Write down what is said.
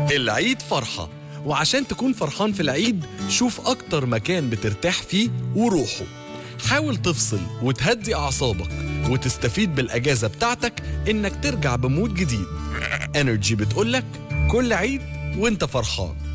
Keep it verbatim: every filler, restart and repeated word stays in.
العيد فرحة، وعشان تكون فرحان في العيد شوف أكتر مكان بترتاح فيه وروحه. حاول تفصل وتهدي أعصابك وتستفيد بالأجازة بتاعتك إنك ترجع بمود جديد. انرجي بتقولك كل عيد وانت فرحان.